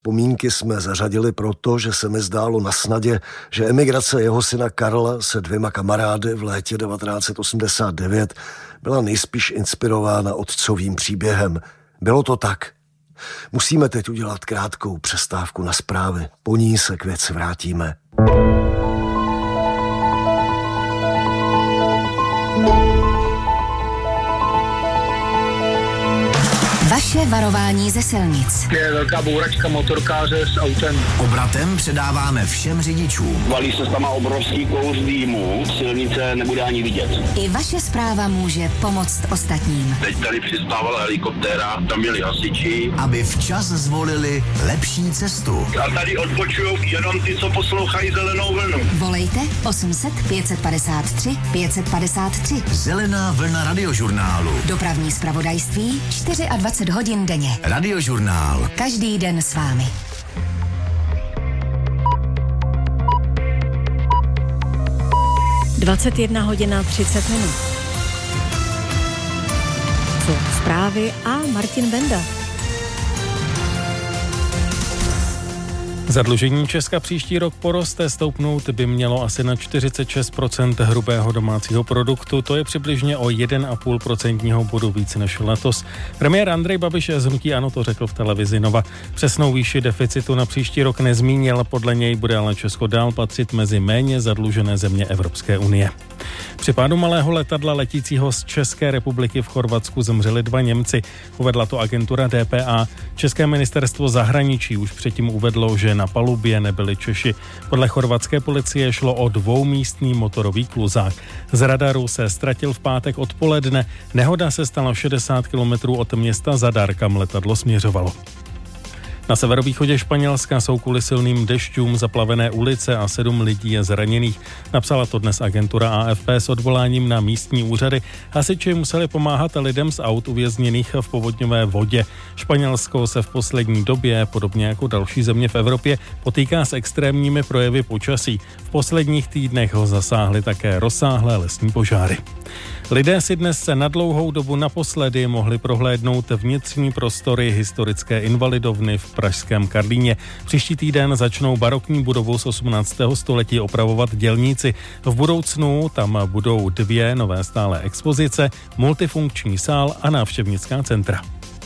Pomínky jsme zařadili proto, že se mi zdálo na snadě, že emigrace jeho syna Karla se 2 kamarády v létě 1989 byla nejspíš inspirována otcovým příběhem. Bylo to tak. Musíme teď udělat krátkou přestávku na zprávy. Po ní se k věci vrátíme. Vaše varování ze silnic. Je velká bouračka motorkáře s autem. Obratem předáváme všem řidičům. Valí se tam obrovský kouř dýmu, silnice nebude ani vidět. I vaše zpráva může pomoct ostatním. Teď tady přistávala helikoptéra, tam byli hasiči. Aby včas zvolili lepší cestu. A tady odpočujou jenom ty, co poslouchají Zelenou vlnu. Volejte 800 553 553. Zelená vlna radiožurnálu. Dopravní zpravodajství 24 hodin denně. Radiožurnál. Každý den s vámi. Dvacet 1:30. Jsou zprávy a Martin Benda. Zadlužení Česka příští rok poroste, stoupnout by mělo asi na 46% hrubého domácího produktu, to je přibližně o 1,5% bodu víc než letos. Premiér Andrej Babiš z hnutí ANO to řekl v televizi Nova. Přesnou výši deficitu na příští rok nezmínil, podle něj bude ale Česko dál patřit mezi méně zadlužené země Evropské unie. Při pádu malého letadla letícího z České republiky v Chorvatsku zemřeli 2 Němci, uvedla to agentura DPA. České ministerstvo zahraničí už předtím uvedlo, že na palubě nebyli Češi. Podle chorvatské policie šlo o 2místný motorový kluzák. Z radaru se ztratil v pátek odpoledne. Nehoda se stala 60 kilometrů od města Zadar, kam letadlo směřovalo. Na severovýchodě Španělska jsou kvůli silným dešťům zaplavené ulice a 7 lidí je zraněných. Napsala to dnes agentura AFP s odvoláním na místní úřady. Hasiči museli pomáhat lidem z aut uvězněných v povodňové vodě. Španělsko se v poslední době, podobně jako další země v Evropě, potýká s extrémními projevy počasí. V posledních týdnech ho zasáhly také rozsáhlé lesní požáry. Lidé si dnes na dlouhou dobu naposledy mohli prohlédnout vnitřní prostory historické invalidovny v pražském Karlíně. Příští týden začnou barokní budovu z 18. století opravovat dělníci. V budoucnu tam budou 2 nové stálé expozice, multifunkční sál a návštěvnická centra.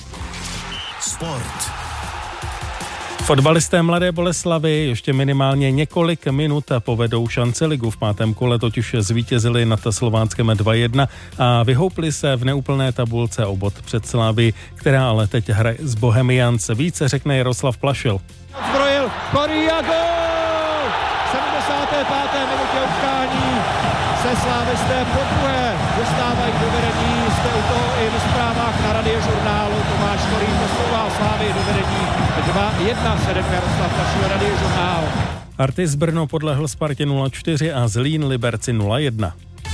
Sport. Fotbalisté Mladé Boleslavi ještě minimálně několik minut povedou Šanceligu. V 5. kole totiž zvítězili nad Slováckem 2-1 a vyhoupli se v neúplné tabulce o bod před Slavii, která ale teď hraje s Bohemians. Více řekne Jaroslav Plašil. Zbrojil Korea, gól! V 75. minutě utkání se slávisté podruhé dostávají do vedení. Jste u toho i v zprávách na radiožurnálu. Tomáš Korý posouval Slávy do vedení 2-1. Sedem Jaroslav Plašil, radiožurnál. Artis Brno podlehl Spartě 0-4 a Zlín Liberci 0-1.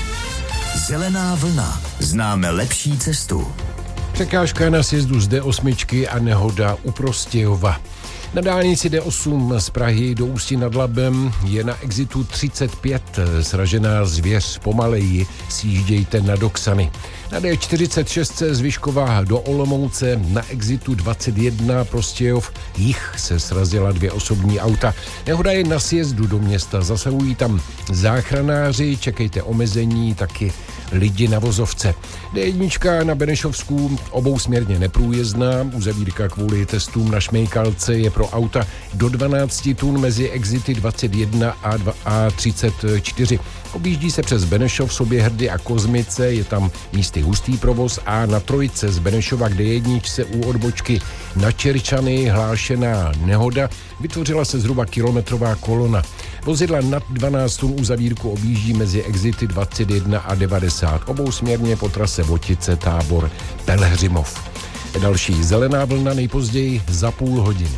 Zelená vlna. Známe lepší cestu. Překážka na sjezdu z D8 a nehoda u Prostějova. Na dálnici D8 z Prahy do Ústí nad Labem je na exitu 35 sražená zvěř. Pomaleji sjíždějte na Doksany. Na D46 z Vyškova do Olomouce na exitu 21 Prostějov jich se srazila 2 osobní auta. Nehoda je na sjezdu do města, zasahují tam záchranáři, čekejte omezení, taky lidi na vozovce. D1 na Benešovsku obousměrně neprůjezdná, uzavírka kvůli testům na Šmejkalce je pro auta do 12 tun mezi exity 21 a 34. Objíždí se přes Benešov, Soběhrdy a Kozmice, je tam místy hustý provoz a na trojce z Benešova k D1 u odbočky na Čerčany hlášená nehoda, vytvořila se zhruba kilometrová kolona. Vozidla nad 12 tun uzavírku objíždí mezi exity 21 a 90. Obousměrně po trase Votice, Tábor, Pelhřimov. Další zelená vlna nejpozději za půl hodiny.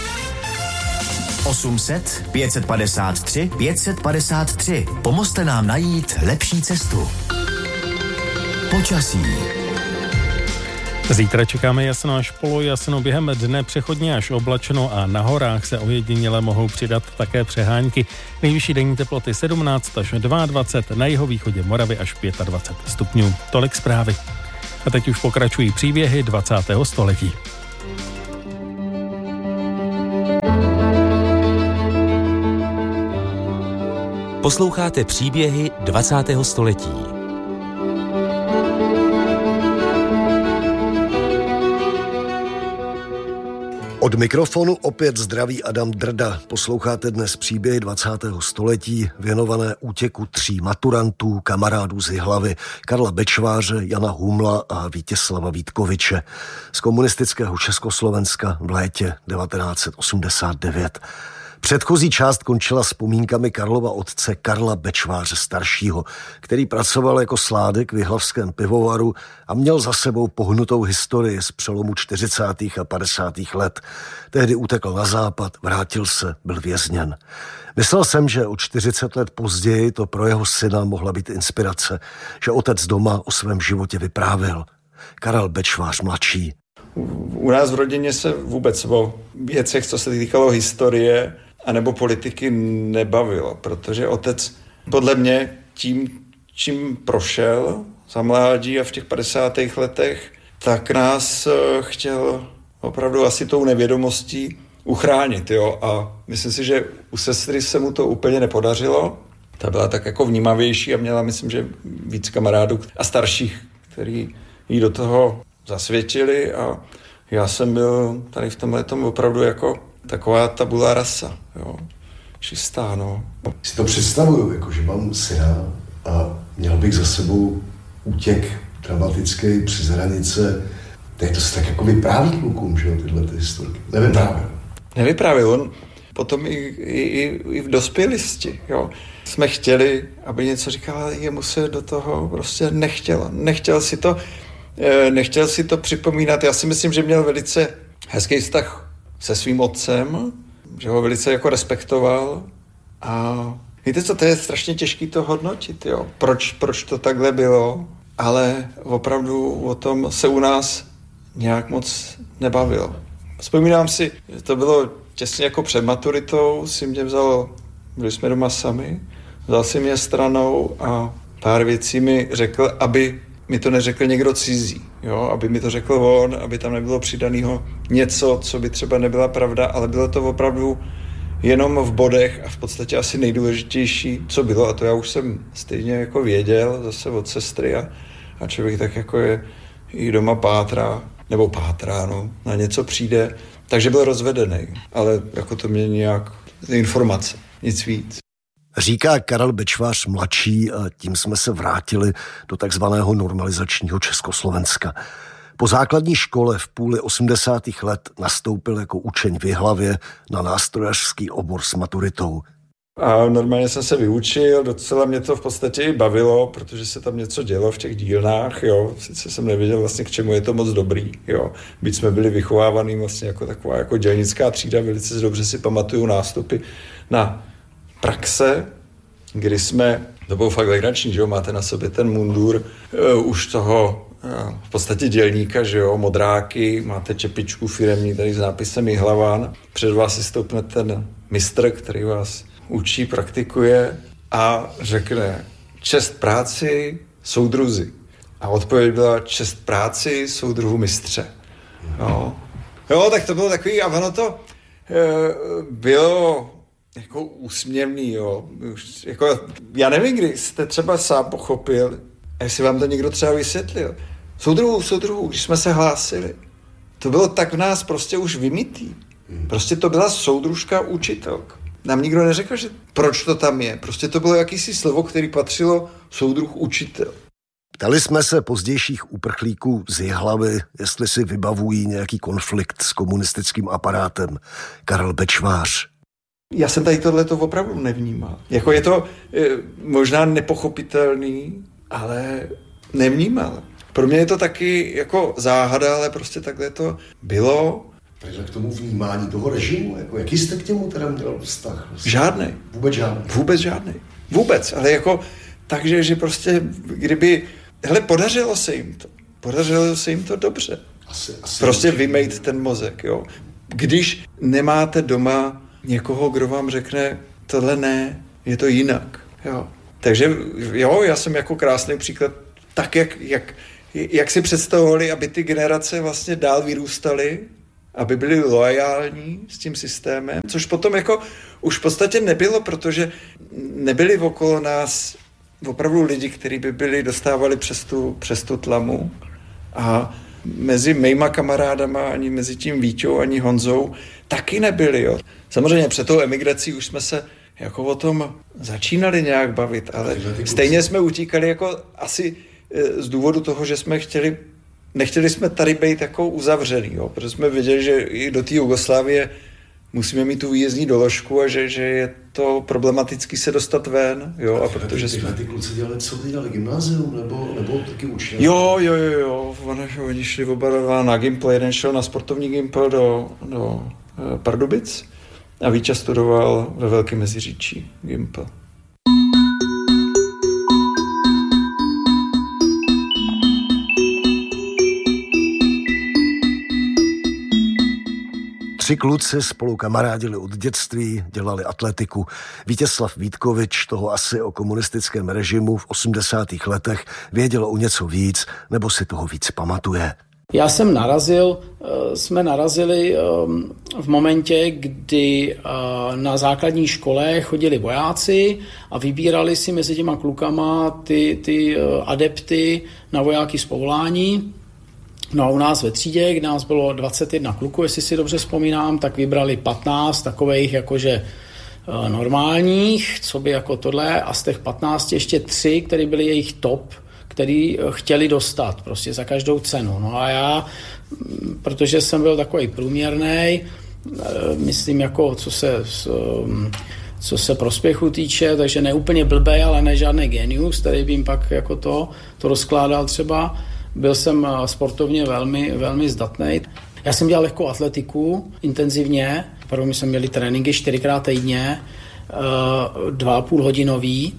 800 553 553. Pomozte nám najít lepší cestu. Počasí. Zítra čekáme jasno až polojasno, během dne přechodně až oblačno a na horách se ojediněle mohou přidat také přehánky. Nejvyšší denní teploty 17 až 22, na jihovýchodě Moravy až 25 stupňů. Tolik zprávy. A teď už pokračují příběhy 20. století. Posloucháte příběhy 20. století. Od mikrofonu opět zdraví Adam Drda. Posloucháte dnes příběhy 20. století věnované útěku 3 maturantů, kamarádů z Jihlavy, Karla Bečváře, Jana Humla a Vítězslava Vítkoviče z komunistického Československa v létě 1989. Předchozí část končila vzpomínkami Karlova otce Karla Bečváře staršího, který pracoval jako sládek v jihlavském pivovaru a měl za sebou pohnutou historii z přelomu 40. a 50. let. Tehdy utekl na západ, vrátil se, byl vězněn. Myslel jsem, že o 40 let později to pro jeho syna mohla být inspirace, že otec doma o svém životě vyprávěl. Karel Bečvář mladší. U nás v rodině se vůbec o věcech, co se týkalo historie anebo politiky, nebavilo, protože otec podle mě tím, čím prošel za mládí a v těch 50. letech, tak nás chtěl opravdu asi tou nevědomostí uchránit. Jo? A myslím si, že u sestry se mu to úplně nepodařilo. Ta byla tak jako vnímavější a měla, myslím, že víc kamarádů a starších, který jí do toho zasvětili, a já jsem byl tady v tomhletom opravdu jako taková tabula rasa, jo, čistá, no. Si to představuju, jako že mám syna a měl bych za sebou útěk dramatický přes hranice. Teď to se tak jako vypráví klukům, že jo, tyhle ty historky. Nevyprávěl. On potom i v dospělosti, jo. Jsme chtěli, aby něco říkal, ale jemu se do toho prostě nechtělo. Nechtěl si to připomínat. Já si myslím, že měl velice hezký vztah se svým otcem, že ho velice jako respektoval. A víte co, to je strašně těžký to hodnotit, jo. Proč to takhle bylo, ale opravdu o tom se u nás nějak moc nebavilo. Vzpomínám si, že to bylo těsně jako před maturitou, si mě vzal, byli jsme doma sami, vzal si mě stranou a pár věcí mi řekl, aby mi to neřekl někdo cizí, jo? Aby mi to řekl on, aby tam nebylo přidanýho něco, co by třeba nebyla pravda, ale bylo to opravdu jenom v bodech a v podstatě asi nejdůležitější, co bylo, a to já už jsem stejně jako věděl zase od sestry a člověk tak jako je i doma pátrá, no, na něco přijde, takže byl rozvedený, ale jako to mě nějak informace, nic víc. Říká Karel Bečvář mladší a tím jsme se vrátili do takzvaného normalizačního Československa. Po základní škole v půli 80. let nastoupil jako učeň v Jihlavě na nástrojařský obor s maturitou. A normálně jsem se vyučil, docela mě to v podstatě i bavilo, protože se tam něco dělo v těch dílnách, jo. Sice jsem nevěděl vlastně, k čemu je to moc dobrý, jo. Byť jsme byli vychovávaný vlastně jako taková jako dělnická třída, velice dobře si pamatuju nástupy na praxe, kdy jsme, to bylo fakt legrační, že jo, máte na sobě ten mundur už toho v podstatě dělníka, že jo, modráky, máte čepičku firemní tady s nápisem Jihlaván, před vás si stoupne ten mistr, který vás učí, praktikuje a řekne čest práci, soudruzi. A odpověď byla čest práci, soudruhu mistře. Jo, tak to bylo takový, a ono to bylo jako úsměvný, jo. Jako, já nevím, kdy jste třeba sám pochopil, a jestli vám to někdo třeba vysvětlil. Soudruhu, když jsme se hlásili, to bylo tak v nás prostě už vymytý. Prostě to byla soudružka učitelka. Nám nikdo neřekl, že proč to tam je. Prostě to bylo jakýsi slovo, který patřilo soudruh učitel. Ptali jsme se pozdějších uprchlíků z Jihlavy, jestli si vybavují nějaký konflikt s komunistickým aparátem. Karel Bečvář. Já jsem tady tohleto opravdu nevnímal. Jako je to možná nepochopitelný, ale nevnímal. Pro mě je to taky jako záhada, ale prostě takhle to bylo. Takže k tomu vnímání toho režimu, jako jaký jste k němu teda měl vztah? Žádnej. Vůbec žádný? Vůbec, ale jako takže, že prostě kdyby, podařilo se jim to dobře. Asi prostě vymejt ten mozek, jo. Když nemáte doma někoho, kdo vám řekne, tohle ne, je to jinak, jo. Takže jo, já jsem jako krásný příklad, tak jak si představovali, aby ty generace vlastně dál vyrůstaly, aby byli loajální s tím systémem, což potom jako už v podstatě nebylo, protože nebyli okolo nás opravdu lidi, kteří by dostávali přes tu tlamu. A mezi mýma kamarádama, ani mezi tím Víťou, ani Honzou, taky nebyli. Jo. Samozřejmě před tou emigrací už jsme se jako o tom začínali nějak bavit, ale stejně jsme utíkali jako asi z důvodu toho, že jsme nechtěli jsme tady být jako uzavřený, jo, protože jsme věděli, že i do té Jugoslávie musíme mít tu výjezdní doložku a že je to problematický se dostat ven, jo, a protože jsme... Ty kluci dělali, co dělali, gymnázium, nebo taky učili? Jo, oni šli oba dva na Gimpl, jeden šel na sportovní Gimpl do Pardubic a Víťa studoval ve Velkém Meziříčí Gimpl. Tři kluci spolu kamarádili od dětství, dělali atletiku. Vítězslav Vítkovič toho asi o komunistickém režimu v 80. letech věděl o něco víc, nebo si toho víc pamatuje. Jsme narazili v momentě, kdy na základní škole chodili vojáci a vybírali si mezi těma klukama ty adepty na vojáky z povolání. No a u nás ve třídě, kde nás bylo 21 kluků, jestli si dobře vzpomínám, tak vybrali 15 takových jakože normálních, co by jako tohle, a z těch 15 ještě 3, který byli jejich top, který chtěli dostat prostě za každou cenu. No a já, protože jsem byl takový průměrnej, myslím jako co se prospěchu týče, takže ne úplně blbej, ale ne žádný genius, který by jim pak jako to rozkládal třeba. Byl jsem sportovně velmi, velmi zdatný. Já jsem dělal lehkou atletiku intenzivně. První jsme měli tréninky 4x týdně, 2,5 hodinový,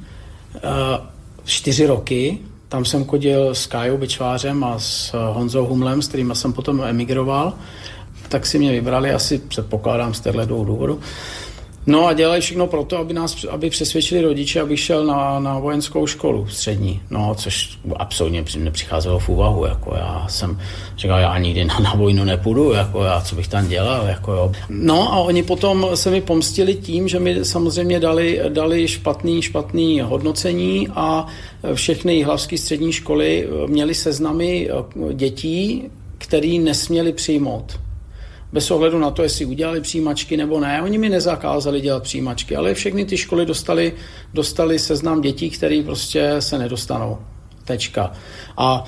4 roky. Tam jsem chodil s Kájou Bečvářem a s Honzou Humlem, s kterým jsem potom emigroval. Tak si mě vybrali, asi předpokládám z téhle důvodu. No a dělali všechno pro to, aby přesvědčili rodiče, abych šel na vojenskou školu střední. No, což absolutně nepřicházelo v úvahu. Jako já jsem říkal, já nikdy na vojnu nepůjdu, jako já, co bych tam dělal. Jako jo. No a oni potom se mi pomstili tím, že mi samozřejmě dali špatný hodnocení a všechny jihlavské střední školy měly seznamy dětí, který nesměli přijmout. Bez ohledu na to, jestli udělali přijímačky nebo ne. Oni mi nezakázali dělat přijímačky, ale všechny ty školy dostali seznam dětí, který prostě se nedostanou. Tečka. A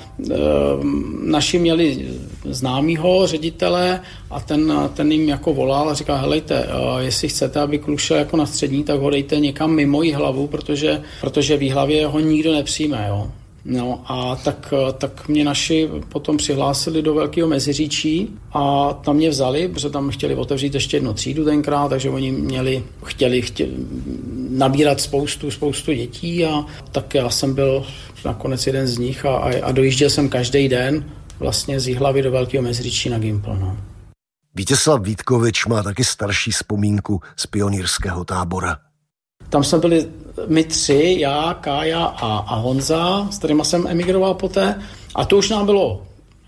naši měli známýho ředitele a ten jim jako volal a říkal, helejte, jestli chcete, aby kluk šel jako na střední, tak ho dejte někam mimo Jihlavu, protože v Jihlavě ho nikdo nepřijme, jo. No a tak mě naši potom přihlásili do Velkého Meziříčí a tam mě vzali, protože tam chtěli otevřít ještě jednu třídu tenkrát, takže oni chtěli nabírat spoustu dětí a tak já jsem byl nakonec jeden z nich a dojížděl jsem každý den vlastně z Jihlavy do Velkého Meziříčí na Gimpl. No. Vítězslav Vítkovič má taky starší vzpomínku z pionýrského tábora. Tam jsme byli my 3, já, Kája a Honza, s kterýma jsem emigroval poté. A to už nám bylo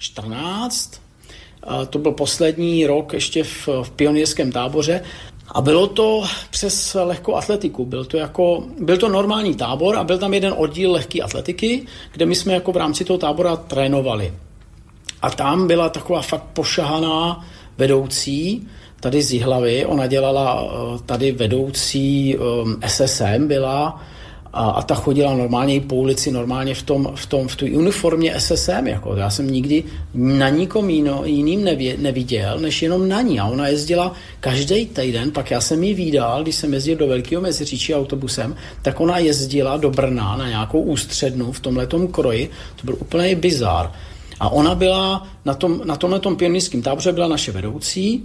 14. A to byl poslední rok ještě v pionýrském táboře. A bylo to přes lehkou atletiku. Byl to normální tábor a byl tam jeden oddíl lehké atletiky, kde my jsme jako v rámci toho tábora trénovali. A tam byla taková fakt pošahaná vedoucí, tady z Jihlavy, ona dělala tady vedoucí SSM byla a ta chodila normálně po ulici, normálně v té uniformě SSM. Jako. Já jsem nikdy na nikom jiným neviděl, než jenom na ní. A ona jezdila každý týden, pak já jsem ji vídal, když jsem jezdil do Velkého Meziříčí autobusem, tak ona jezdila do Brna na nějakou ústřednu v tomhletom kroji. To byl úplně bizár. A ona byla na tomhletom pionýrském táboře byla naše vedoucí.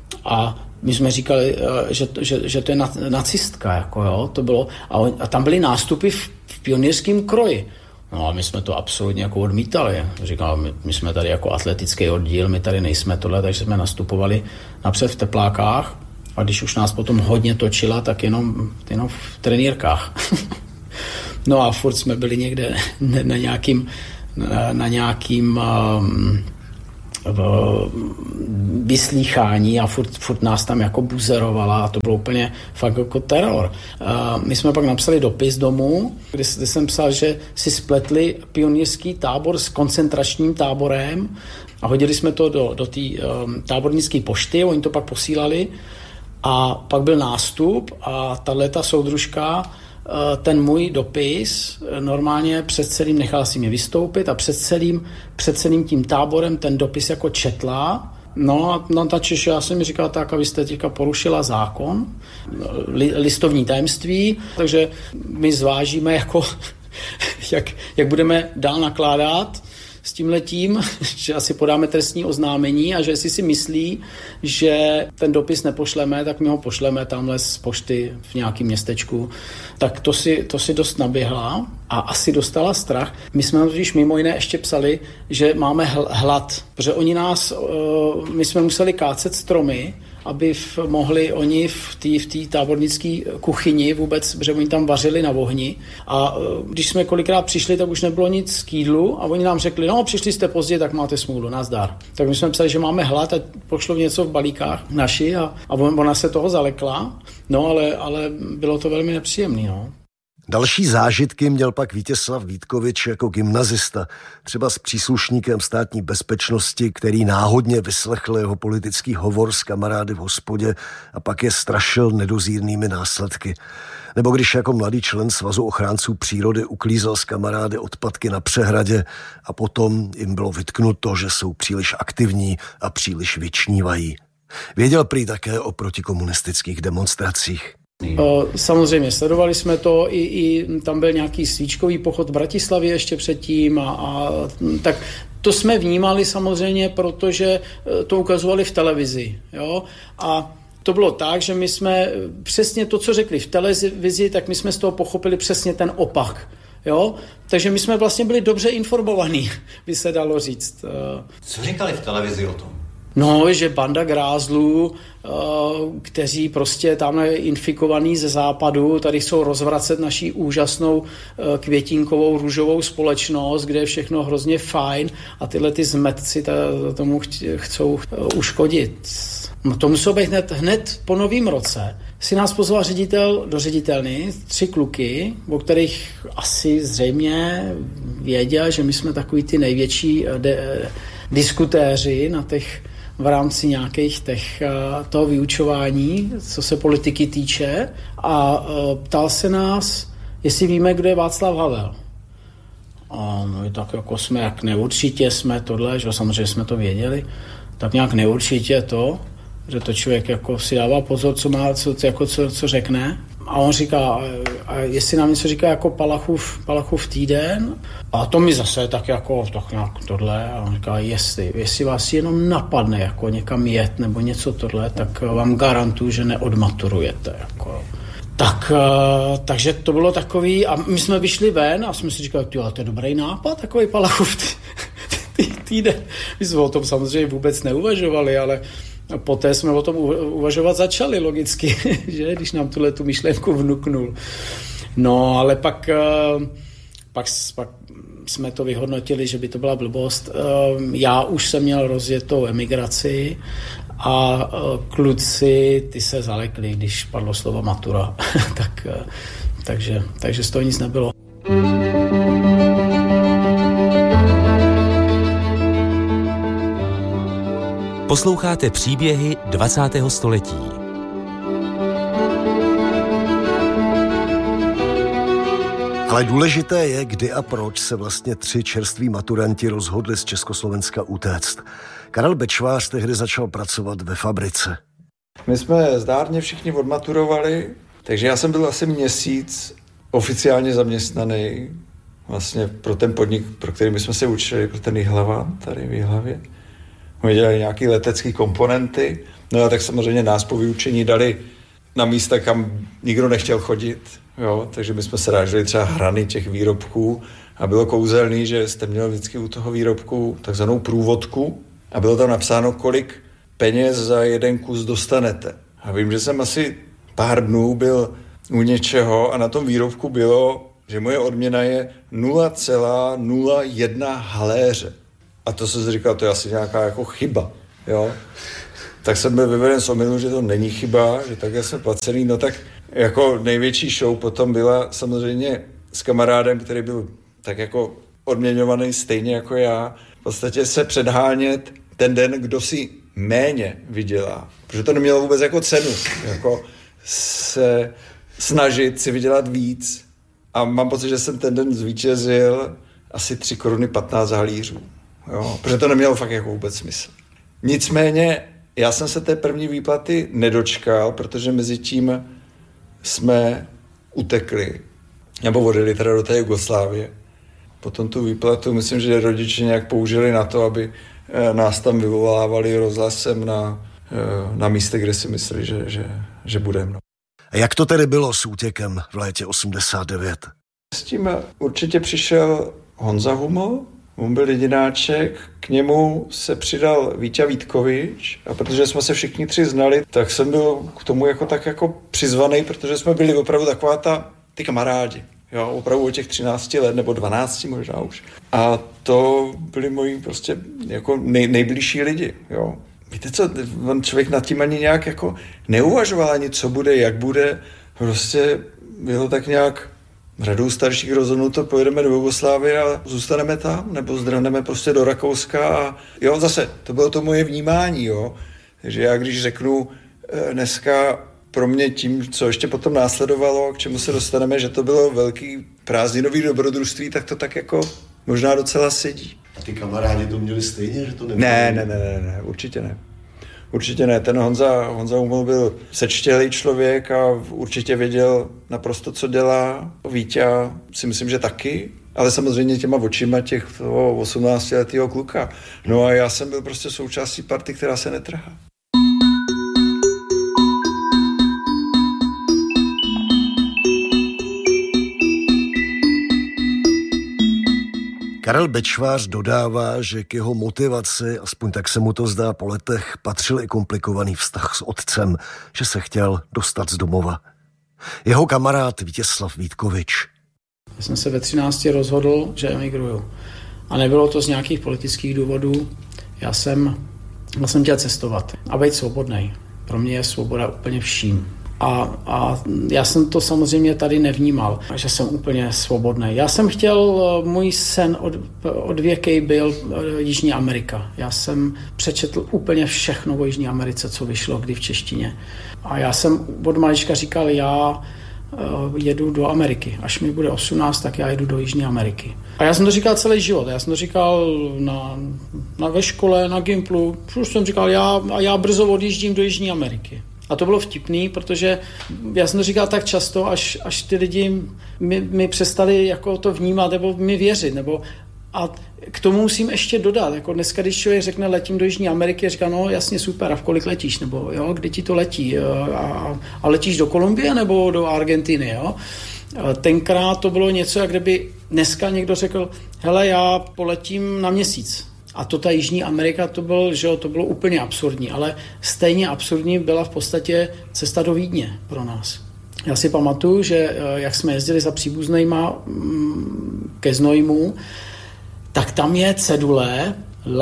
A my jsme říkali, že to je nacistka, jako jo, to bylo, a tam byly nástupy v pionýrském kroji. No a my jsme to absolutně jako odmítali. Říkal, my jsme tady jako atletický oddíl, my tady nejsme tohle, takže jsme nastupovali napřed v teplákách a když už nás potom hodně točila, tak jenom v trenýrkách. No a furt jsme byli někde na nějakým vyslýchání a furt nás tam jako buzerovala a to bylo úplně fakt jako teror. My jsme pak napsali dopis domů, kde jsem psal, že si spletli pionýrský tábor s koncentračním táborem a hodili jsme to do té tábornické pošty, oni to pak posílali a pak byl nástup a tato soudružka ten můj dopis normálně před celým, nechala si mě vystoupit a před celým tím táborem ten dopis jako četla. No a Natačeš, já jsem mi říkal tak, a vy jste teďka porušila zákon, listovní tajemství, takže my zvážíme jako, jak budeme dál nakládat s tímhletím, že asi podáme trestní oznámení a že jestli si myslí, že ten dopis nepošleme, tak my ho pošleme tamhle z pošty v nějakém městečku. Tak to si dost naběhla a asi dostala strach. My jsme totiž mimo jiné ještě psali, že máme hlad, protože my jsme museli kácet stromy, aby mohli oni v té tábornické kuchyni vůbec, protože oni tam vařili na ohni a když jsme kolikrát přišli, tak už nebylo nic k jídlu a oni nám řekli, no přišli jste pozdě, tak máte smůlu, nazdar. Tak my jsme psali, že máme hlad a pošlo něco v balíkách naši a ona se toho zalekla, no ale bylo to velmi nepříjemné, no. Další zážitky měl pak Vítězslav Vítkovič jako gymnazista, třeba s příslušníkem státní bezpečnosti, který náhodně vyslechl jeho politický hovor s kamarády v hospodě a pak je strašil nedozírnými následky. Nebo když jako mladý člen Svazu ochránců přírody uklízel s kamarády odpadky na přehradě a potom jim bylo vytknuto, že jsou příliš aktivní a příliš vyčnívají. Věděl prý také o protikomunistických demonstracích. Samozřejmě, sledovali jsme to, i tam byl nějaký svíčkový pochod v Bratislavě ještě předtím tak to jsme vnímali samozřejmě, protože to ukazovali v televizi, jo, a to bylo tak, že my jsme přesně to, co řekli v televizi, tak my jsme z toho pochopili přesně ten opak, jo, takže my jsme vlastně byli dobře informovaní, by se dalo říct. Co říkali v televizi o tom? No, že banda grázlů, kteří prostě tamhle infikovaný ze západu, tady chcou rozvracet naší úžasnou květinkovou růžovou společnost, kde je všechno hrozně fajn a tyhle ty zmetci tomu chcou uškodit. No to muselo být hned po novém roce. Si nás pozval ředitel do ředitelny, 3 kluky, o kterých asi zřejmě věděl, že my jsme takový ty největší diskutéři v rámci nějakých toho vyučování, co se politiky týče, a ptal se nás, jestli víme, kdo je Václav Havel. A no tak jako jsme, jak neurčitě jsme tohle, že samozřejmě jsme to věděli, tak nějak neurčitě to, že to člověk jako si dává pozor, co řekne. A on říká, a jestli nám něco říká jako Palachův týden, a to mi zase tak nějak tohle, a on říká, jestli vás jenom napadne jako někam jet nebo něco tohle, tak vám garantuju, že neodmaturujete. Jako. Takže to bylo takový, a my jsme vyšli ven a jsme si říkali, to je dobrý nápad, takový Palachův týden. My jsme o tom samozřejmě vůbec neuvažovali, ale poté jsme o tom uvažovat začali logicky, že, když nám tu myšlenku vnuknul. No, ale pak jsme to vyhodnotili, že by to byla blbost. Já už jsem měl rozjetou emigraci a kluci, ty se zalekli, když padlo slovo matura. takže z toho nic nebylo. Posloucháte příběhy 20. století. Ale důležité je, kdy a proč se vlastně 3 čerství maturanti rozhodli z Československa utéct. Karel Bečvář tehdy začal pracovat ve fabrice. My jsme zdárně všichni odmaturovali, takže já jsem byl asi měsíc oficiálně zaměstnaný vlastně pro ten podnik, pro který my jsme se učili, pro ten Jihlavan tady v Jihlavě. My dělali nějaké letecké komponenty, no a tak samozřejmě nás po vyučení dali na místa, kam nikdo nechtěl chodit, jo, takže my jsme se rážili třeba hrany těch výrobků a bylo kouzelný, že jste měli vždycky u toho výrobku takzvanou průvodku a bylo tam napsáno, kolik peněz za jeden kus dostanete. A vím, že jsem asi pár dnů byl u něčeho a na tom výrobku bylo, že moje odměna je 0,01 haléře. A to jsem si říkal, to je asi nějaká jako chyba, jo. Tak jsem byl vyveden z omylu, že to není chyba, že takhle jsme placený. No tak jako největší show potom byla samozřejmě s kamarádem, který byl tak jako odměňovaný stejně jako já. V podstatě se předhánět ten den, kdo si méně vydělá. Protože to nemělo vůbec jako cenu. Jako se snažit si vydělat víc. A mám pocit, že jsem ten den zvítězil asi 3 koruny 15 halířů. Jo? Protože to nemělo fakt jako vůbec smysl. Nicméně já jsem se té první výplaty nedočkal, protože mezi tím jsme utekli. Nebo odjeli teda do té Jugoslávie. Potom tu výplatu, myslím, že rodiče nějak použili na to, aby nás tam vyvolávali rozhlasem na místě, kde si mysleli, že budeme. A jak to tedy bylo s útěkem v létě 89? S tím určitě přišel Honza Huml, on byl jedináček, k němu se přidal Víťa Vítkovič a protože jsme se všichni 3 znali, tak jsem byl k tomu jako tak jako přizvaný, protože jsme byli opravdu taková ty kamarádi. Jo, opravdu od těch 13 let, nebo 12 možná už. A to byli moji prostě jako nejbližší lidi, jo. Víte co, on člověk nad tím ani nějak jako neuvažoval ani, co bude, jak bude. Prostě bylo tak nějak řadou starších rozhodnuto, pojedeme do Jugoslávie a zůstaneme tam, nebo zdrhneme prostě do Rakouska a jo, zase, to bylo to moje vnímání, jo. Takže já když řeknu dneska pro mě tím, co ještě potom následovalo, k čemu se dostaneme, že to bylo velký prázdninový dobrodružství, tak to tak jako možná docela sedí. A ty kamarádi to měli stejně, že to nebylo? Ne, určitě ne. Určitě ne. Ten Honza Huml byl sečtělý člověk a určitě věděl naprosto, co dělá. Víťa si myslím, že taky, ale samozřejmě těma očima těch 18letého kluka. No a já jsem byl prostě součástí party, která se netrhá. Karel Bečvář dodává, že k jeho motivaci, aspoň tak se mu to zdá po letech, patřil i komplikovaný vztah s otcem, že se chtěl dostat z domova. Jeho kamarád Vítězslav Vítkovič. Já jsem se ve 13 rozhodl, že emigruju. A nebylo to z nějakých politických důvodů. Já jsem chtěl cestovat a být svobodnej. Pro mě je svoboda úplně vším. A já jsem to samozřejmě tady nevnímal, že jsem úplně svobodný. Já jsem chtěl, můj sen od věkej byl Jižní Amerika. Já jsem přečetl úplně všechno o Jižní Americe, co vyšlo kdy v češtině. A já jsem od malička říkal, já jedu do Ameriky. Až mi bude 18, tak já jedu do Jižní Ameriky. A já jsem to říkal celý život. Já jsem to říkal ve škole, na Gimplu. Už jsem říkal, já brzo odjíždím do Jižní Ameriky. A to bylo vtipný, protože já jsem to říkal tak často, až ty lidi mi přestali jako to vnímat nebo mi věřit. A k tomu musím ještě dodat. Jako dneska, když člověk řekne, letím do Jižní Ameriky, říká, no jasně, super, a v kolik letíš? Nebo jo, kdy ti to letí? A letíš do Kolumbie nebo do Argentiny? Jo? Tenkrát to bylo něco, jak kdyby dneska někdo řekl, hele, já poletím na měsíc. A to ta Jižní Amerika, to bylo úplně absurdní, ale stejně absurdní byla v podstatě cesta do Vídně pro nás. Já si pamatuju, že jak jsme jezdili za příbuznejma ke Znojmu, tak tam je cedule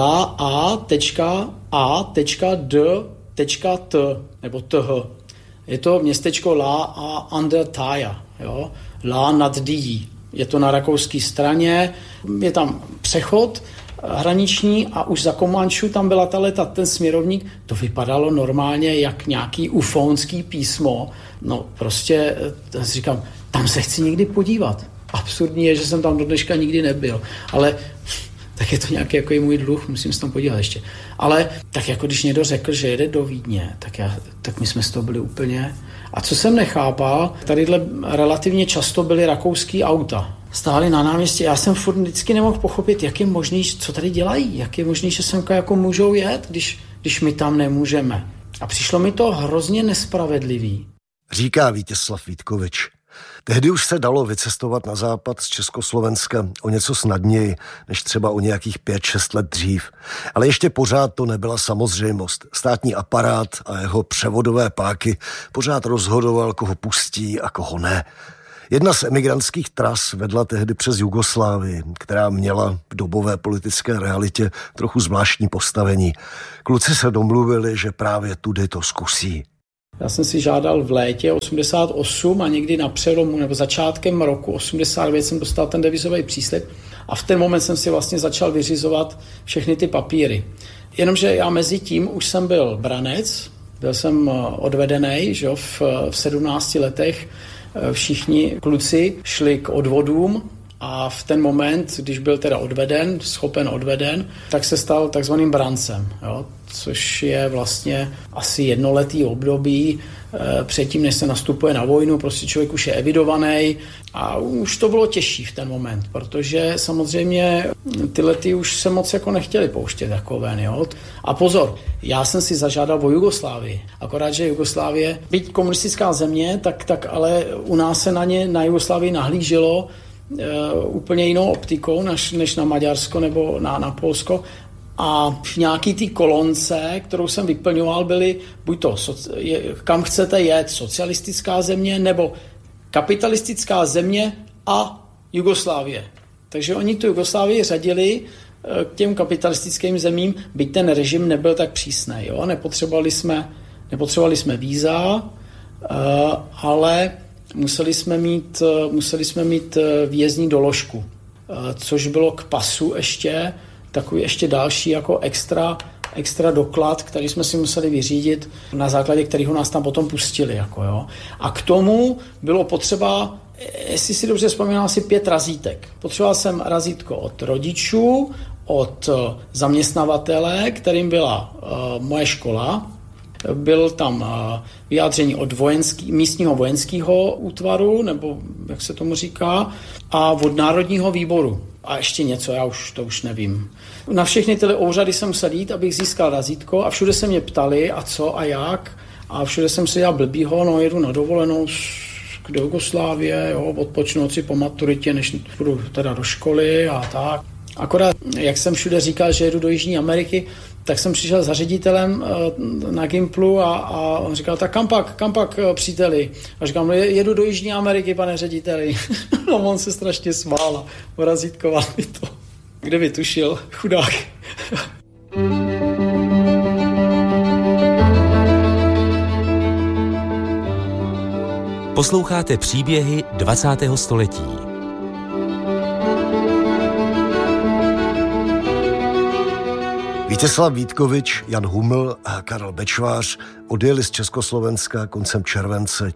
la.a.d.t nebo th. Je to městečko La a under Taja, jo? La nad Dí. Je to na rakouské straně, je tam přechod hraniční a už za Komančů tam byla ten směrovník, to vypadalo normálně jak nějaký ufonský písmo. No prostě říkám, tam se chci někdy podívat. Absurdní je, že jsem tam do dneška nikdy nebyl, ale tak je to nějaký jako můj dluh, musím se tam podívat ještě. Ale tak jako když někdo řekl, že jede do Vídně, tak my jsme z toho byli úplně... A co jsem nechápal, tadyhle relativně často byly rakouský auta. Stáli na náměstí. Já jsem furt vždycky nemohl pochopit, jak je možný, co tady dělají, jak je možný, že semka jako můžou jet, když my tam nemůžeme. A přišlo mi to hrozně nespravedlivý. Říká Vítězslav Vítkovič. Tehdy už se dalo vycestovat na západ z Československa o něco snadněji, než třeba o nějakých 5-6 let dřív. Ale ještě pořád to nebyla samozřejmost. Státní aparát a jeho převodové páky pořád rozhodoval, koho pustí a koho ne. Jedna z emigrantských tras vedla tehdy přes Jugoslávii, která měla v dobové politické realitě trochu zvláštní postavení. Kluci se domluvili, že právě tudy to zkusí. Já jsem si žádal v létě 88 a někdy na přelomu nebo začátkem roku 89 jsem dostal ten devizový příslib a v ten moment jsem si vlastně začal vyřizovat všechny ty papíry. Jenomže já mezi tím už jsem byl branec, byl jsem odvedený, že v 17 letech všichni kluci šli k odvodům a v ten moment, když byl teda schopen odveden, tak se stal takzvaným brancem, jo? Což je vlastně asi jednoletý období předtím, než se nastupuje na vojnu, prostě člověk už je evidovaný a už to bylo těžší v ten moment, protože samozřejmě ty lety už se moc jako nechtěli pouštět jako ven, jo. A pozor, já jsem si zažádal o Jugoslávii, akorát, že Jugoslávie, byť komunistická země, tak ale u nás se na Jugoslávii nahlíželo úplně jinou optikou, než na Maďarsko nebo na Polsko. A v nějaký té kolonce, kterou jsem vyplňoval, byly buď to, kam chcete jet, socialistická země, nebo kapitalistická země a Jugoslávie. Takže oni tu Jugoslávii řadili k těm kapitalistickým zemím, byť ten režim nebyl tak přísný. Jo? Nepotřebovali jsme víza, ale museli jsme mít výjezdní doložku, což bylo k pasu takový ještě další jako extra doklad, který jsme si museli vyřídit, na základě kterého nás tam potom pustili. Jako, jo. A k tomu bylo potřeba, jestli si dobře vzpomínám, asi 5 razítek. Potřeboval jsem razítko od rodičů, od zaměstnavatele, kterým byla moje škola. Byl tam vyjádření od místního vojenského útvaru, nebo jak se tomu říká, a od Národního výboru. A ještě něco, to už nevím. Na všechny tyhle úřady jsem musel jít, abych získal razítko a všude se mě ptali, a co a jak. A všude jsem si dělal blbýho, jedu na dovolenou do Jugoslávie, jo, odpočnu si po maturitě, než půjdu teda do školy a tak. Akorát, jak jsem všude říkal, že jedu do Jižní Ameriky, tak jsem přišel za ředitelem na Gimplu a on říkal, tak kam pak příteli? A říkám, jedu do Jižní Ameriky, pane řediteli. No on se strašně smál a porazítkoval mi to. Kde by tušil, chudák. Posloucháte příběhy 20. století. Vítězslav Vítkovič, Jan Huml a Karel Bečvář odjeli z Československa koncem července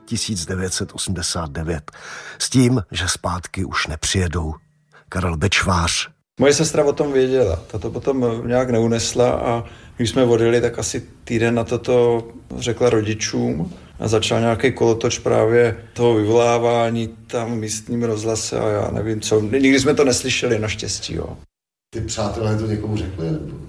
1989 s tím, že zpátky už nepřijedou. Karel Bečvář. Moje sestra o tom věděla, ta to potom nějak neunesla a když jsme odjeli, tak asi týden na to řekla rodičům a začal nějaký kolotoč právě toho vyvolávání tam v místním rozhlase a já nevím co. Nikdy jsme to neslyšeli, naštěstí. Jo. Ty přátelé to někomu řekli?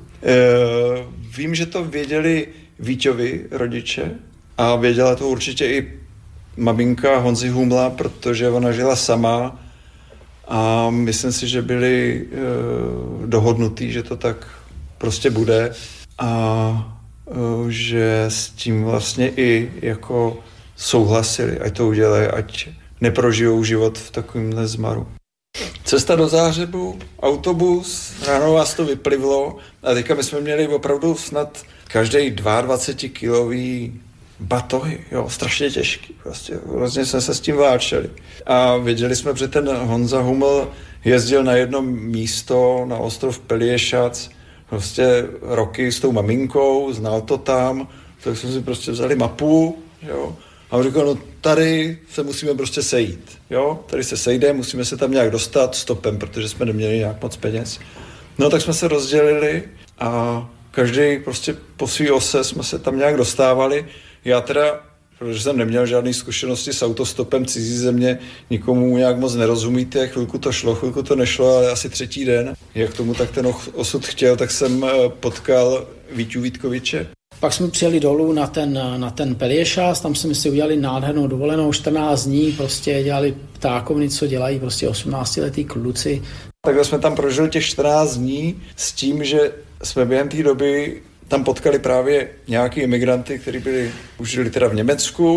Vím, že to věděli Víťovi rodiče a věděla to určitě i maminka Honzy Humla, protože ona žila sama a myslím si, že byli dohodnutí, že to tak prostě bude a že s tím vlastně i jako souhlasili, ať to udělají, ať neprožijou život v takovémhle zmaru. Cesta do Záhřebu, autobus, ráno vás to vyplivlo a teďka my jsme měli opravdu snad každý 22-kilový batohy, jo, strašně těžký, prostě vlastně jsme se s tím váčeli. A věděli jsme, že ten Honza Huml jezdil na jedno místo, na ostrov Pelješac, prostě roky s tou maminkou, znal to tam, tak jsme si prostě vzali mapu, jo, a on říkal, no tady se musíme prostě sejít, jo, tady se sejdeme, musíme se tam nějak dostat stopem, protože jsme neměli nějak moc peněz. No tak jsme se rozdělili a každý prostě po svý ose jsme se tam nějak dostávali. Já teda, protože jsem neměl žádné zkušenosti s autostopem cizí země, nikomu nějak moc nerozumíte, chvilku to šlo, chvilku to nešlo, ale asi 3. den, jak tomu tak ten osud chtěl, tak jsem potkal Víťu Vítkoviče. Pak jsme přijeli dolů na ten Pelješac, tam jsme si udělali nádhernou dovolenou, 14 dní, prostě dělali ptákovny, co dělají prostě 18letý kluci. Takhle jsme tam prožili těch 14 dní s tím, že jsme během té doby tam potkali právě nějaký imigranty, kteří už žili teda v Německu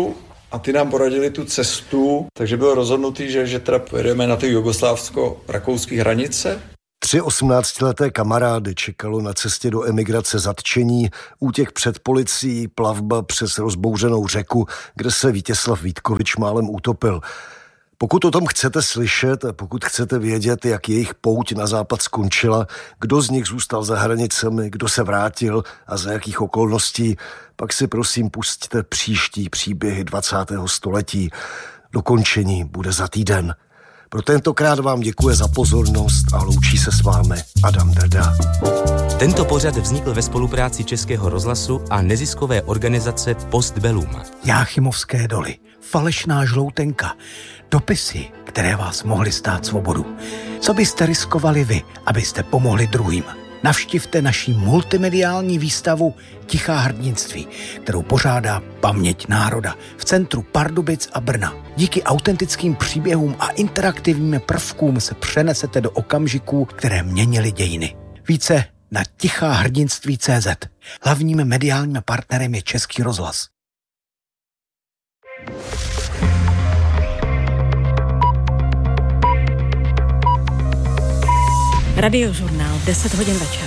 a ty nám poradili tu cestu, takže bylo rozhodnutý, že teda pojedeme na ty jugoslávsko-rakouské hranice. 3 18leté kamarády čekalo na cestě do emigrace zatčení, útěk před policií, plavba přes rozbouřenou řeku, kde se Vítězslav Vítkovič málem utopil. Pokud o tom chcete slyšet a pokud chcete vědět, jak jejich pouť na západ skončila, kdo z nich zůstal za hranicemi, kdo se vrátil a za jakých okolností, pak si prosím pusťte příští příběhy 20. století. Dokončení bude za týden. Pro tentokrát vám děkuje za pozornost a loučí se s vámi Adam Drda. Tento pořad vznikl ve spolupráci Českého rozhlasu a neziskové organizace Postbellum. Jáchymovské doly, falešná žloutenka, dopisy, které vás mohly stát svobodu. Co byste riskovali vy, abyste pomohli druhým? Navštivte naši multimediální výstavu Tichá hrdinství, kterou pořádá Paměť národa v centru Pardubic a Brna. Díky autentickým příběhům a interaktivním prvkům se přenesete do okamžiků, které měnily dějiny. Více na ticháhrdinství.cz. Hlavním mediálním partnerem je Český rozhlas. Radiožurnál 10 hodin večer.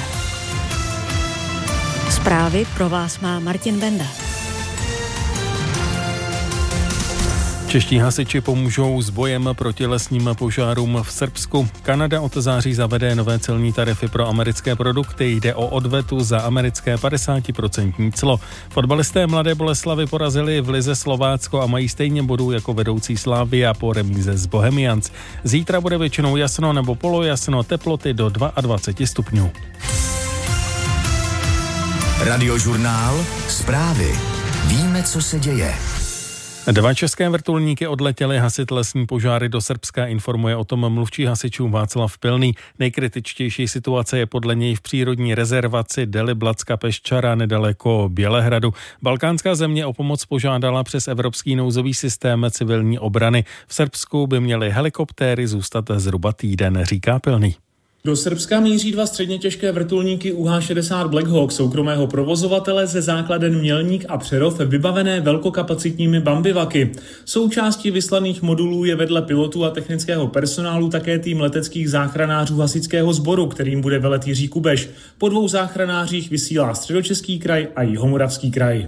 Zprávy pro vás má Martin Benda. Čeští hasiči pomůžou s bojem proti lesním požárům v Srbsku. Kanada od září zavede nové celní tarify pro americké produkty. Jde o odvetu za americké 50% clo. Fotbalisté Mladé Boleslavi porazili v lize Slovácko a mají stejně bodů jako vedoucí Slavia po remíze z Bohemians. Zítra bude většinou jasno nebo polojasno, teploty do 22 stupňů. Radiožurnál, zprávy. Víme, co se děje. 2 české vrtulníky odletěly hasit lesní požáry do Srbska, informuje o tom mluvčí hasičů Václav Pilný. Nejkritičtější situace je podle něj v přírodní rezervaci Deliblatska Peščara nedaleko Bělehradu. Balkánská země o pomoc požádala přes evropský nouzový systém civilní obrany. V Srbsku by měly helikoptéry zůstat zhruba týden, říká Pilný. Do Srbska míří 2 středně těžké vrtulníky UH-60 Black Hawk soukromého provozovatele ze základen Mělník a Přerov vybavené velkokapacitními bambivaky. Součástí vyslaných modulů je vedle pilotů a technického personálu také tým leteckých záchranářů hasičského sboru, kterým bude velet Jiří Kubeš. Po 2 záchranářích vysílá Středočeský kraj a Jihomoravský kraj.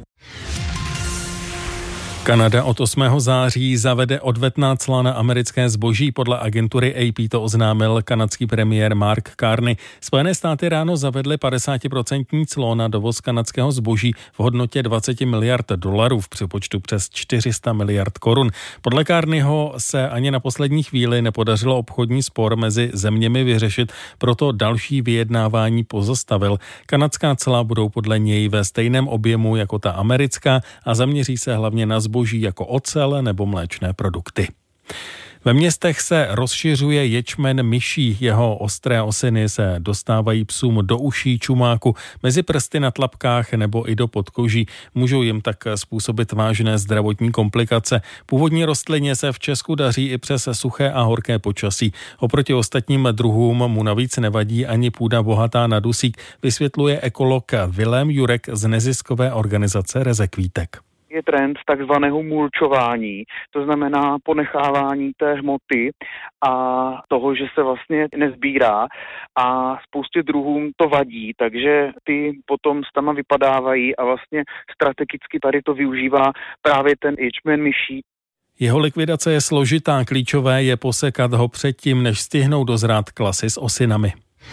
Kanada od 8. září zavede odvetná cla na americké zboží. Podle agentury AP to oznámil kanadský premiér Mark Carney. Spojené státy ráno zavedly 50% clo na dovoz kanadského zboží v hodnotě 20 miliard dolarů v přepočtu přes 400 miliard korun. Podle Carneyho se ani na poslední chvíli nepodařilo obchodní spor mezi zeměmi vyřešit, proto další vyjednávání pozastavil. Kanadská cla budou podle něj ve stejném objemu jako ta americká a zaměří se hlavně na zboží jako ocel nebo mléčné produkty. Ve městech se rozšiřuje ječmen myší, jeho ostré osiny se dostávají psům do uší, čumáku, mezi prsty na tlapkách nebo i do podkoží. Můžou jim tak způsobit vážné zdravotní komplikace. Původní rostlině se v Česku daří i přes suché a horké počasí. Oproti ostatním druhům mu navíc nevadí ani půda bohatá na dusík, vysvětluje ekolog Vilém Jurek z neziskové organizace Rezekvítek. Je trend takzvaného mulčování, to znamená ponechávání té hmoty a toho, že se vlastně nezbírá a spoustě druhům to vadí, takže ty potom stama vypadávají a vlastně strategicky tady to využívá právě ten ječmen myší. Jeho likvidace je složitá, klíčové je posekat ho předtím, než stihnou dozrát klasy s osinami.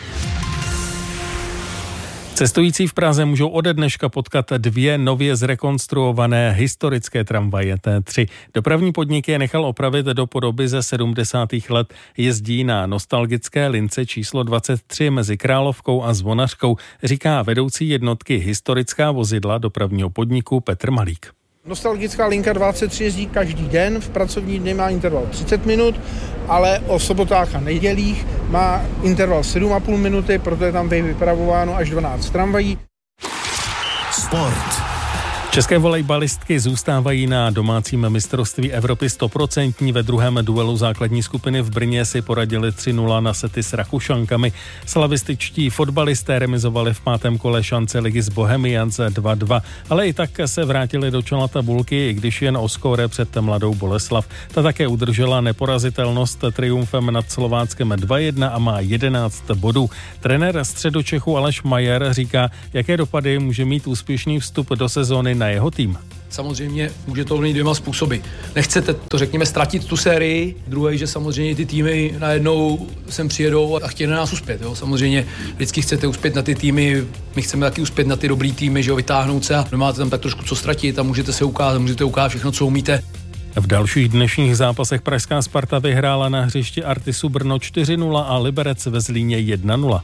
Cestující v Praze můžou ode dneška potkat 2 nově zrekonstruované historické tramvaje T3. Dopravní podnik je nechal opravit do podoby ze 70. let. Jezdí na nostalgické lince číslo 23 mezi Královkou a Zvonařkou, říká vedoucí jednotky historická vozidla dopravního podniku Petr Malík. Nostalgická linka 23 jezdí každý den, v pracovní dny má interval 30 minut, ale o sobotách a nedělích má interval 7,5 minuty, proto je tam vypravováno až 12 tramvají. Sport. České volejbalistky zůstávají na domácím mistrovství Evropy 100%. Ve druhém duelu základní skupiny v Brně si poradili 3-0 na sety s Rakušankami. Slavističtí fotbalisté remizovali v 5. kole šance ligy s Bohemians 2-2, ale i tak se vrátili do čela tabulky, i když jen o skóre před Mladou Boleslav. Ta také udržela neporazitelnost triumfem nad Slováckem 2-1 a má 11 bodů. Trenér Středočechu Aleš Majer říká, jaké dopady může mít úspěšný vstup do sezóny na jeho tým. Samozřejmě může to mít dvěma způsoby. Nechcete to, řekněme, ztratit tu sérii, druhé, že samozřejmě ty týmy najednou sem přijedou a chtějí na nás uspět. Jo. Samozřejmě vždycky chcete uspět na ty týmy, my chceme taky uspět na ty dobrý týmy, že jo, vytáhnout se a nemáte tam tak trošku co ztratit a můžete ukázat všechno, co umíte. V dalších dnešních zápasech pražská Sparta vyhrála na hřišti Artisu Brno 4-0 a Liberec ve Zlíně 1-0.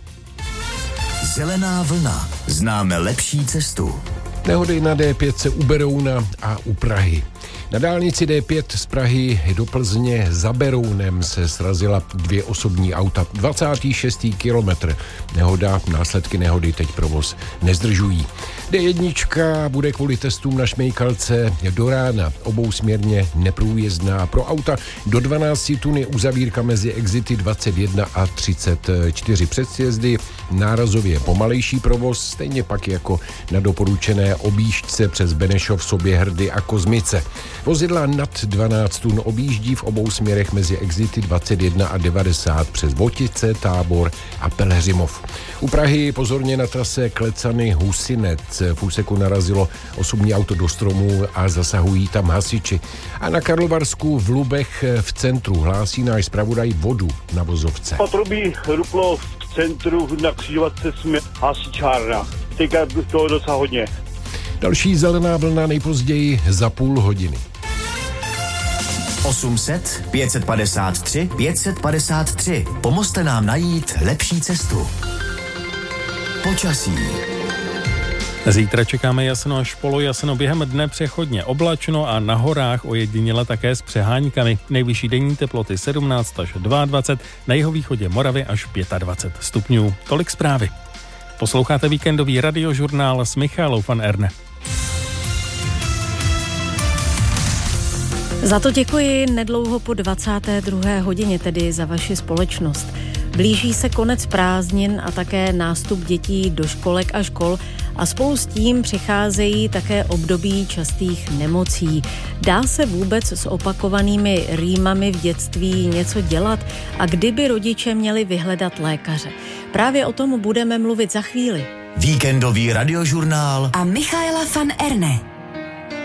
Zelená vlna. Známe lepší cestu. Nehody na D5 u Berouna a u Prahy. Na dálnici D5 z Prahy do Plzně za Berounem se srazila 2 osobní auta. 26. kilometr. Nehoda, následky nehody teď provoz nezdržují. D1 bude kvůli testům na Šmejkalce do rána obousměrně neprůjezdná. Pro auta do 12 tun je uzavírka mezi exity 21 a 34 před sjezdy. Nárazově pomalejší provoz, stejně pak jako na doporučené objížďce přes Benešov, Soběhrdy a Kozmice. Vozidla nad 12 tun objíždí v obou směrech mezi exity 21 a 90 přes Votice, Tábor a Pelhřimov. U Prahy pozorně na trase Klecany Husinec. V úseku narazilo osobní auto do stromu a zasahují tam hasiči. A na Karlovarsku v Lubech v centru hlásí náš zpravodaj vodu na vozovce. Potrubí ruplo v centru na křižovatce směr hasičárna. Teďka toho docela hodně. Další zelená vlna nejpozději za půl hodiny. 800 553 553. Pomozte nám najít lepší cestu. Počasí. Zítra čekáme jasno až polojasno, během dne přechodně oblačno a na horách ojediněle také s přeháňkami. Nejvyšší denní teploty 17 až 22, na jihovýchodě Moravy až 25 stupňů. Tolik zprávy. Posloucháte víkendový radiožurnál s Michálou van Erne. Za to děkuji nedlouho po 22. hodině, tedy za vaši společnost. Blíží se konec prázdnin a také nástup dětí do školek a škol a spolu s tím přicházejí také období častých nemocí. Dá se vůbec s opakovanými rýmami v dětství něco dělat a kdyby rodiče měli vyhledat lékaře? Právě o tom budeme mluvit za chvíli. Víkendový radiožurnál a Michaela van Erne.